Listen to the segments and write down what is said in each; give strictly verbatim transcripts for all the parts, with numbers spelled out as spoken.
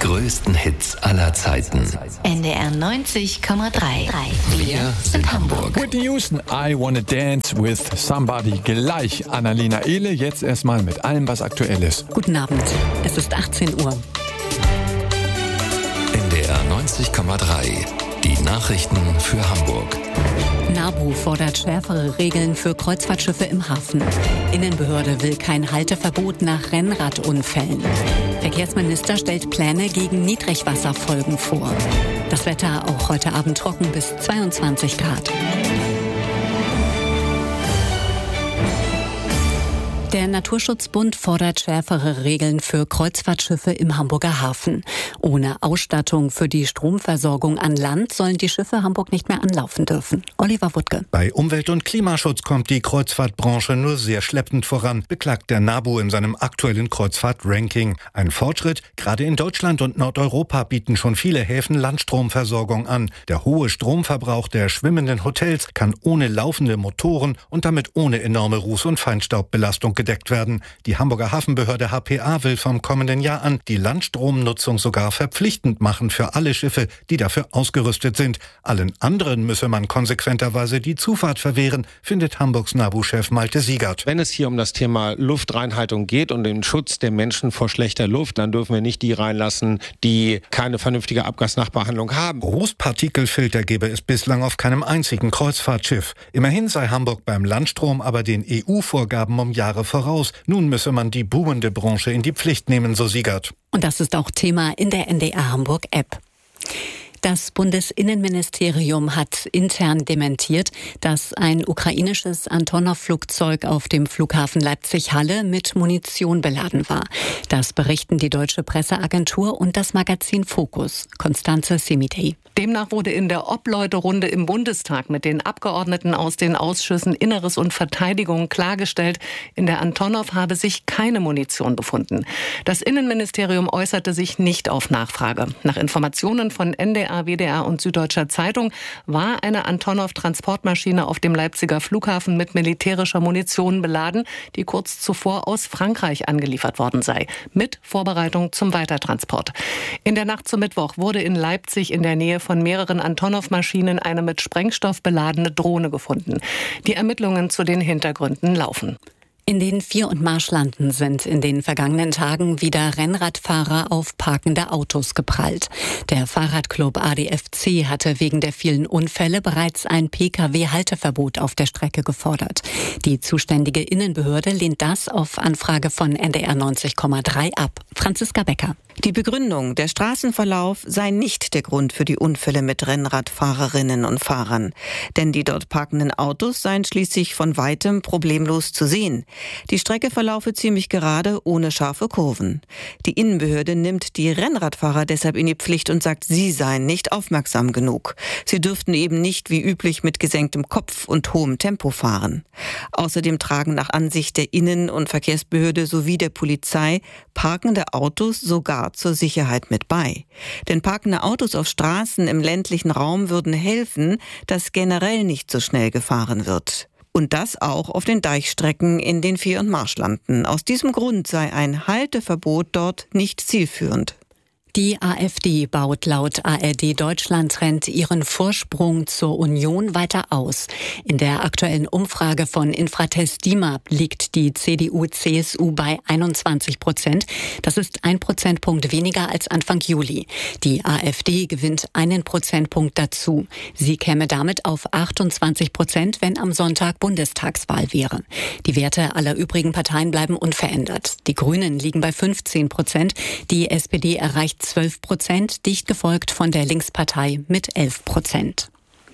größten Hits aller Zeiten. N D R neunzig Komma drei. Wir sind Hamburg. Whitney Houston, I Wanna Dance with Somebody. Gleich Annalena Ehle. Jetzt erstmal mit allem, was aktuell ist. Guten Abend. Es ist achtzehn Uhr. N D R neunzig Komma drei. Die Nachrichten für Hamburg. NABU fordert schärfere Regeln für Kreuzfahrtschiffe im Hafen. Innenbehörde will kein Halteverbot nach Rennradunfällen. Verkehrsminister stellt Pläne gegen Niedrigwasserfolgen vor. Das Wetter auch heute Abend trocken bis zweiundzwanzig Grad. Der Naturschutzbund fordert schärfere Regeln für Kreuzfahrtschiffe im Hamburger Hafen. Ohne Ausstattung für die Stromversorgung an Land sollen die Schiffe Hamburg nicht mehr anlaufen dürfen. Oliver Wuttke. Bei Umwelt- und Klimaschutz kommt die Kreuzfahrtbranche nur sehr schleppend voran, beklagt der NABU in seinem aktuellen Kreuzfahrt-Ranking. Ein Fortschritt, gerade in Deutschland und Nordeuropa bieten schon viele Häfen Landstromversorgung an. Der hohe Stromverbrauch der schwimmenden Hotels kann ohne laufende Motoren und damit ohne enorme Ruß- und Feinstaubbelastung gedeckt werden. Die Hamburger Hafenbehörde H P A will vom kommenden Jahr an die Landstromnutzung sogar verpflichtend machen für alle Schiffe, die dafür ausgerüstet sind. Allen anderen müsse man konsequenterweise die Zufahrt verwehren, findet Hamburgs NABU-Chef Malte Siegert. Wenn es hier um das Thema Luftreinhaltung geht und den Schutz der Menschen vor schlechter Luft, dann dürfen wir nicht die reinlassen, die keine vernünftige Abgasnachbehandlung haben. Rußpartikelfilter gebe es bislang auf keinem einzigen Kreuzfahrtschiff. Immerhin sei Hamburg beim Landstrom aber den E U-Vorgaben um Jahre voraus. Nun müsse man die boomende Branche in die Pflicht nehmen, so Siegert. Und das ist auch Thema in der N D R Hamburg App. Das Bundesinnenministerium hat intern dementiert, dass ein ukrainisches Antonov-Flugzeug auf dem Flughafen Leipzig-Halle mit Munition beladen war. Das berichten die Deutsche Presseagentur und das Magazin Focus. Constanze Semidey. Demnach wurde in der Obleuterunde im Bundestag mit den Abgeordneten aus den Ausschüssen Inneres und Verteidigung klargestellt, in der Antonov habe sich keine Munition befunden. Das Innenministerium äußerte sich nicht auf Nachfrage. Nach Informationen von N D R, W D R und Süddeutscher Zeitung war eine Antonov-Transportmaschine auf dem Leipziger Flughafen mit militärischer Munition beladen, die kurz zuvor aus Frankreich angeliefert worden sei, mit Vorbereitung zum Weitertransport. In der Nacht zum Mittwoch wurde in Leipzig in der Nähe von mehreren Antonov-Maschinen eine mit Sprengstoff beladene Drohne gefunden. Die Ermittlungen zu den Hintergründen laufen. In den Vier- und Marschlanden sind in den vergangenen Tagen wieder Rennradfahrer auf parkende Autos geprallt. Der Fahrradclub A D F C hatte wegen der vielen Unfälle bereits ein P K W-Halteverbot auf der Strecke gefordert. Die zuständige Innenbehörde lehnt das auf Anfrage von N D R neunzig Komma drei ab. Franziska Becker. Die Begründung, der Straßenverlauf sei nicht der Grund für die Unfälle mit Rennradfahrerinnen und Fahrern. Denn die dort parkenden Autos seien schließlich von weitem problemlos zu sehen. Die Strecke verlaufe ziemlich gerade, ohne scharfe Kurven. Die Innenbehörde nimmt die Rennradfahrer deshalb in die Pflicht und sagt, sie seien nicht aufmerksam genug. Sie dürften eben nicht wie üblich mit gesenktem Kopf und hohem Tempo fahren. Außerdem tragen nach Ansicht der Innen- und Verkehrsbehörde sowie der Polizei parkende Autos sogar zur Sicherheit mit bei. Denn parkende Autos auf Straßen im ländlichen Raum würden helfen, dass generell nicht so schnell gefahren wird. Und das auch auf den Deichstrecken in den Vier- und Marschlanden. Aus diesem Grund sei ein Halteverbot dort nicht zielführend. Die AfD baut laut A R D Deutschland-Trend ihren Vorsprung zur Union weiter aus. In der aktuellen Umfrage von Infratest DIMAP liegt die C D U C S U bei einundzwanzig Prozent. Das ist ein Prozentpunkt weniger als Anfang Juli. Die AfD gewinnt einen Prozentpunkt dazu. Sie käme damit auf achtundzwanzig Prozent, wenn am Sonntag Bundestagswahl wäre. Die Werte aller übrigen Parteien bleiben unverändert. Die Grünen liegen bei fünfzehn Prozent. Die S P D erreicht zwölf Prozent, dicht gefolgt von der Linkspartei mit elf Prozent.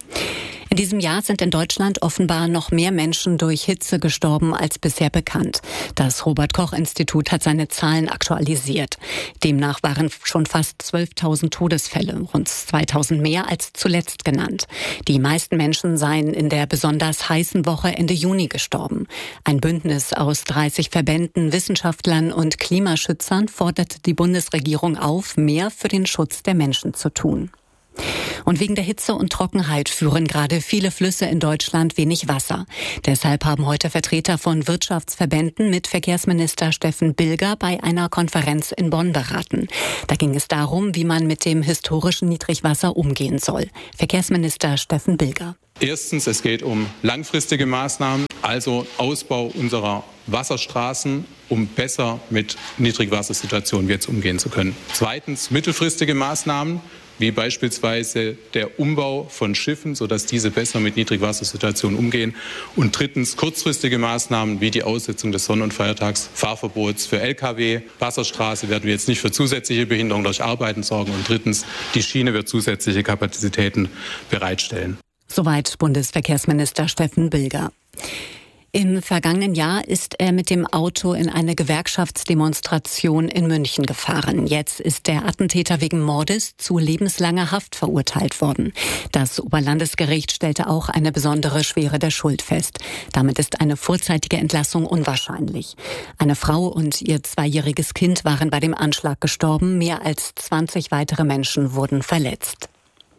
In diesem Jahr sind in Deutschland offenbar noch mehr Menschen durch Hitze gestorben als bisher bekannt. Das Robert-Koch-Institut hat seine Zahlen aktualisiert. Demnach waren schon fast zwölftausend Todesfälle, rund zweitausend mehr als zuletzt genannt. Die meisten Menschen seien in der besonders heißen Woche Ende Juni gestorben. Ein Bündnis aus dreißig Verbänden, Wissenschaftlern und Klimaschützern fordert die Bundesregierung auf, mehr für den Schutz der Menschen zu tun. Und wegen der Hitze und Trockenheit führen gerade viele Flüsse in Deutschland wenig Wasser. Deshalb haben heute Vertreter von Wirtschaftsverbänden mit Verkehrsminister Steffen Bilger bei einer Konferenz in Bonn beraten. Da ging es darum, wie man mit dem historischen Niedrigwasser umgehen soll. Verkehrsminister Steffen Bilger. Erstens, es geht um langfristige Maßnahmen, also Ausbau unserer Wasserstraßen, um besser mit Niedrigwassersituationen jetzt umgehen zu können. Zweitens, mittelfristige Maßnahmen, wie beispielsweise der Umbau von Schiffen, sodass diese besser mit Niedrigwassersituationen umgehen. Und drittens, kurzfristige Maßnahmen wie die Aussetzung des Sonn- und Feiertagsfahrverbots für L K W. Wasserstraße werden wir jetzt nicht für zusätzliche Behinderung durch Arbeiten sorgen. Und drittens, die Schiene wird zusätzliche Kapazitäten bereitstellen. Soweit Bundesverkehrsminister Steffen Bilger. Im vergangenen Jahr ist er mit dem Auto in eine Gewerkschaftsdemonstration in München gefahren. Jetzt ist der Attentäter wegen Mordes zu lebenslanger Haft verurteilt worden. Das Oberlandesgericht stellte auch eine besondere Schwere der Schuld fest. Damit ist eine vorzeitige Entlassung unwahrscheinlich. Eine Frau und ihr zweijähriges Kind waren bei dem Anschlag gestorben. Mehr als zwanzig weitere Menschen wurden verletzt.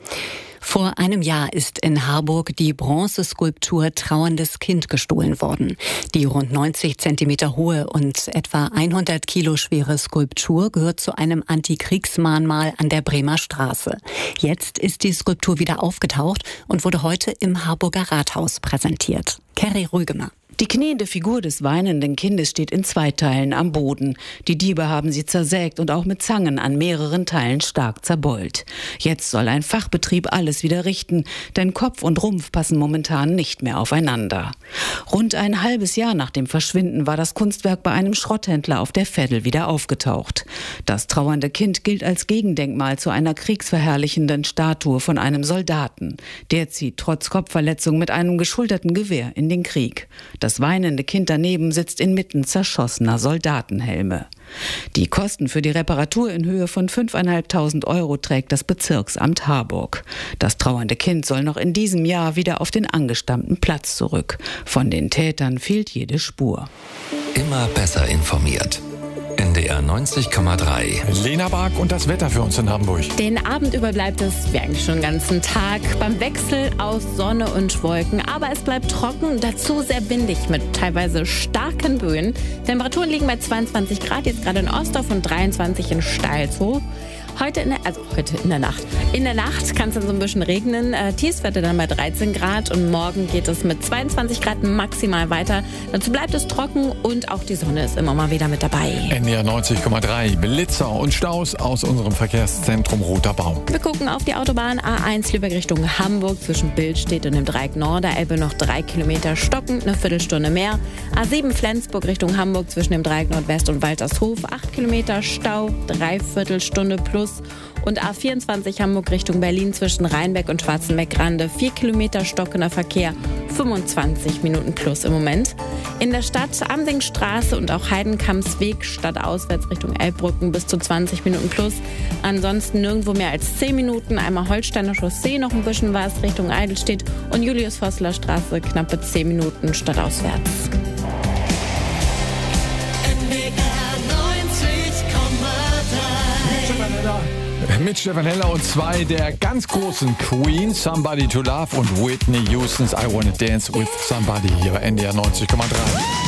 Vor einem Jahr ist in Harburg die Bronzeskulptur Trauerndes Kind gestohlen worden. Die rund neunzig Zentimeter hohe und etwa hundert Kilo schwere Skulptur gehört zu einem Antikriegsmahnmal an der Bremer Straße. Jetzt ist die Skulptur wieder aufgetaucht und wurde heute im Harburger Rathaus präsentiert. Kerry Rügemer. Die kniende Figur des weinenden Kindes steht in zwei Teilen am Boden. Die Diebe haben sie zersägt und auch mit Zangen an mehreren Teilen stark zerbeult. Jetzt soll ein Fachbetrieb alles wieder richten, denn Kopf und Rumpf passen momentan nicht mehr aufeinander. Rund ein halbes Jahr nach dem Verschwinden war das Kunstwerk bei einem Schrotthändler auf der Veddel wieder aufgetaucht. Das trauernde Kind gilt als Gegendenkmal zu einer kriegsverherrlichenden Statue von einem Soldaten. Der zieht trotz Kopfverletzung mit einem geschulterten Gewehr in den Krieg. Das weinende Kind daneben sitzt inmitten zerschossener Soldatenhelme. Die Kosten für die Reparatur in Höhe von fünftausendfünfhundert Euro trägt das Bezirksamt Harburg. Das trauernde Kind soll noch in diesem Jahr wieder auf den angestammten Platz zurück. Von den Tätern fehlt jede Spur. Immer besser informiert. N D R neunzig Komma drei. Lena Bark und das Wetter für uns in Hamburg. Den Abend über bleibt es wie eigentlich schon den ganzen Tag beim Wechsel aus Sonne und Wolken. Aber es bleibt trocken, dazu sehr windig mit teilweise starken Böen. Temperaturen liegen bei zweiundzwanzig Grad, jetzt gerade in Ostorf und dreiundzwanzig in Steilshof. Heute in der, also heute in der Nacht. In der Nacht kann es dann so ein bisschen regnen. Äh, Tiefstwerte dann bei dreizehn Grad und morgen geht es mit zweiundzwanzig Grad maximal weiter. Dazu bleibt es trocken und auch die Sonne ist immer mal wieder mit dabei. N D R neunzig Komma drei. Blitzer und Staus aus unserem Verkehrszentrum Roter Baum. Wir gucken auf die Autobahn A eins Lübeck Richtung Hamburg zwischen Billstedt und dem Dreieck Norderelbe noch drei Kilometer stockend, eine Viertelstunde mehr. A sieben Flensburg Richtung Hamburg zwischen dem Dreieck Nordwest und Waltershof, acht Kilometer Stau, Dreiviertelstunde plus. Und A vierundzwanzig Hamburg Richtung Berlin zwischen Rheinbeck und Schwarzenbeck-Rande, vier Kilometer stockender Verkehr, fünfundzwanzig Minuten plus im Moment. In der Stadt Amsingstraße und auch Heidenkampsweg stadtauswärts Richtung Elbbrücken bis zu zwanzig Minuten plus. Ansonsten nirgendwo mehr als zehn Minuten. Einmal Holsteiner Chaussee noch ein bisschen was Richtung Eidelstedt und Julius-Vossler-Straße knappe zehn Minuten stadtauswärts. Mit Stefan Heller und zwei der ganz großen Queens, Somebody to Love und Whitney Houstons I Wanna Dance with Somebody hier bei N D R neunzig Komma drei.